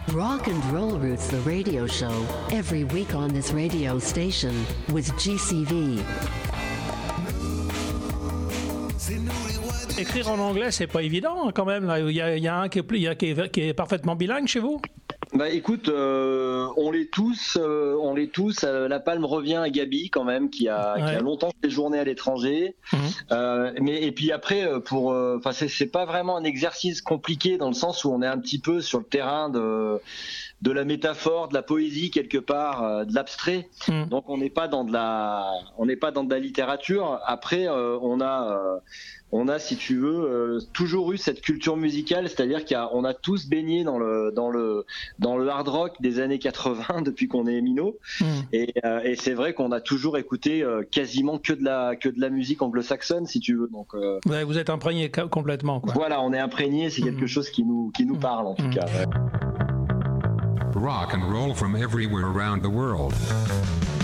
Rock and Roll Roots, the radio show, every week on this radio station with GCV. Écrire en anglais, c'est pas évident quand même. Là. Il y a un qui est parfaitement bilingue chez vous. Bah écoute, on l'est tous. La palme revient à Gabi quand même, qui a longtemps séjourné à l'étranger. Et puis après, c'est pas vraiment un exercice compliqué dans le sens où on est un petit peu sur le terrain de la métaphore, de la poésie quelque part, de l'abstrait. Donc on n'est pas dans de la littérature. Après, on a, si tu veux, toujours eu cette culture musicale, c'est-à-dire qu'on a tous baigné dans le hard rock des années 80 depuis qu'on est minot. Et c'est vrai qu'on a toujours écouté quasiment que de la musique anglo-saxonne, si tu veux. Donc vous êtes imprégné complètement, quoi. Voilà, on est imprégné, c'est quelque chose qui nous parle en tout cas. Ouais. Rock and roll from everywhere around the world.